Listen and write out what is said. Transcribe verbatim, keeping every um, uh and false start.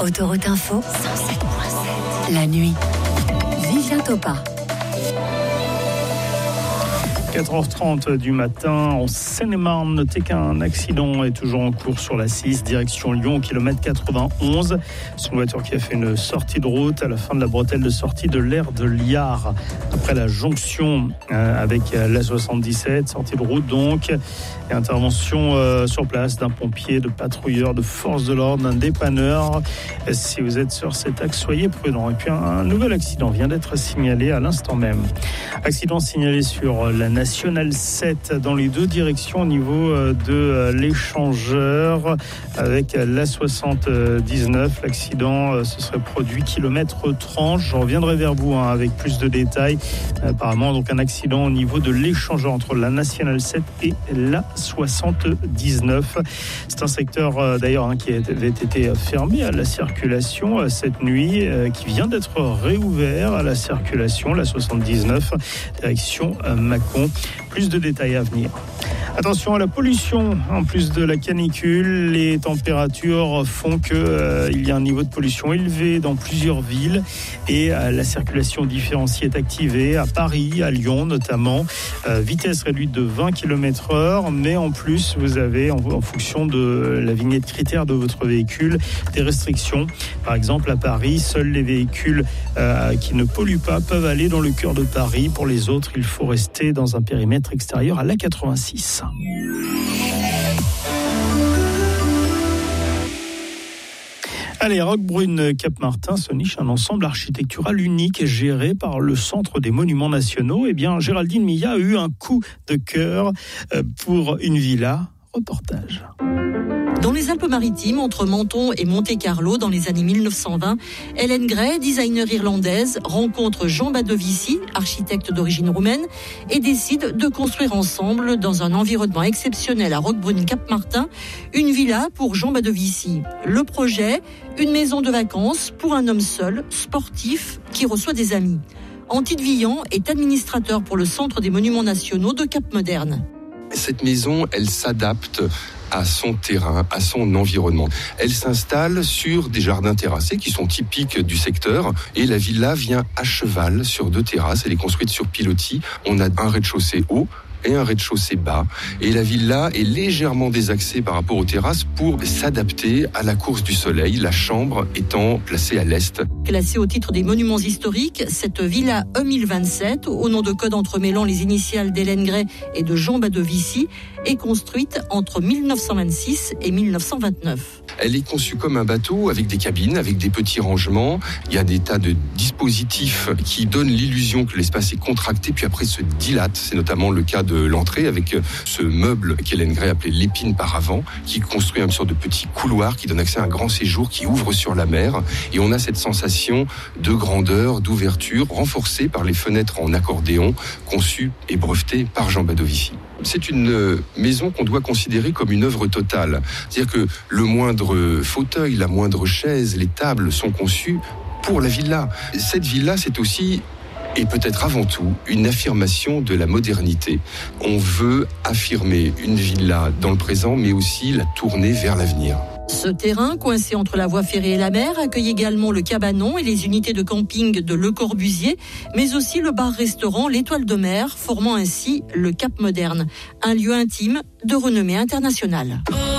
Autoroute Info, cent sept virgule sept. La nuit. Vivien Topa. quatre heures trente du matin, en Seine-et-Marne, notez qu'un accident est toujours en cours sur la six, direction Lyon, au kilomètre quatre-vingt-onze. C'est une voiture qui a fait une sortie de route à la fin de la bretelle de sortie de l'aire de Liard. Après la jonction euh, avec la soixante-dix-sept, sortie de route donc, et intervention euh, sur place d'un pompier, de patrouilleur, de force de l'ordre, d'un dépanneur. Si vous êtes sur cet axe, soyez prudents. Et puis un, un nouvel accident vient d'être signalé à l'instant même. Accident signalé sur la National sept dans les deux directions au niveau de l'échangeur avec la soixante-dix-neuf. L'accident se serait produit kilomètre trente. Je reviendrai vers vous hein, avec plus de détails. Apparemment, donc un accident au niveau de l'échangeur entre la National sept et la soixante-dix-neuf. C'est un secteur d'ailleurs hein, qui avait été fermé à la circulation cette nuit, qui vient d'être réouvert à la circulation, la soixante-dix-neuf, direction Mâcon. Plus de détails à venir. Attention à la pollution, en plus de la canicule, les températures font qu'il euh, y a un niveau de pollution élevé dans plusieurs villes et euh, la circulation différenciée est activée à Paris, à Lyon notamment. Euh, vitesse réduite de vingt kilomètres heure, mais en plus vous avez, en, en fonction de la vignette critère de votre véhicule, des restrictions. Par exemple à Paris, seuls les véhicules euh, qui ne polluent pas peuvent aller dans le cœur de Paris. Pour les autres, il faut rester dans un périmètre extérieur à l'A quatre-vingt-six. Allez, Roquebrune Cap-Martin se niche un ensemble architectural unique géré par le Centre des Monuments Nationaux. Eh bien, Géraldine Millat a eu un coup de cœur pour une villa. Reportage. Dans les Alpes-Maritimes, entre Menton et Monte-Carlo, dans les années mille neuf cent vingt, Hélène Gray, designer irlandaise, rencontre Jean Badovici, architecte d'origine roumaine, et décide de construire ensemble, dans un environnement exceptionnel à Roquebrune-Cap-Martin, une villa pour Jean Badovici. Le projet, une maison de vacances pour un homme seul, sportif, qui reçoit des amis. Antide Villan est administrateur pour le Centre des Monuments Nationaux de Cap-Moderne. Cette maison, elle s'adapte à son terrain, à son environnement. Elle s'installe sur des jardins terrassés qui sont typiques du secteur et la villa vient à cheval sur deux terrasses. Elle est construite sur pilotis. On a un rez-de-chaussée haut et un rez-de-chaussée bas. Et la villa est légèrement désaxée par rapport aux terrasses pour s'adapter à la course du soleil, la chambre étant placée à l'est. Classée au titre des monuments historiques, cette villa E mille vingt-sept, au nom de code entremêlant les initiales d'Hélène Gray et de Jean Badovici, est construite entre mille neuf cent vingt-six et mille neuf cent vingt-neuf. Elle est conçue comme un bateau avec des cabines, avec des petits rangements. Il y a des tas de dispositifs qui donnent l'illusion que l'espace est contracté puis après se dilate. C'est notamment le cas de l'entrée avec ce meuble qu'Hélène Gray appelait l'épine par avant, qui construit une sorte de petit couloir qui donne accès à un grand séjour qui ouvre sur la mer. Et on a cette sensation de grandeur, d'ouverture, renforcée par les fenêtres en accordéon, conçues et brevetées par Jean Badovici. C'est une maison qu'on doit considérer comme une œuvre totale. C'est-à-dire que le moindre fauteuil, la moindre chaise, les tables sont conçues pour la villa. Cette villa, c'est aussi, et peut-être avant tout, une affirmation de la modernité. On veut affirmer une villa dans le présent, mais aussi la tourner vers l'avenir. Ce terrain, coincé entre la voie ferrée et la mer, accueille également le cabanon et les unités de camping de Le Corbusier, mais aussi le bar-restaurant L'Étoile de Mer, formant ainsi le Cap Moderne, un lieu intime de renommée internationale.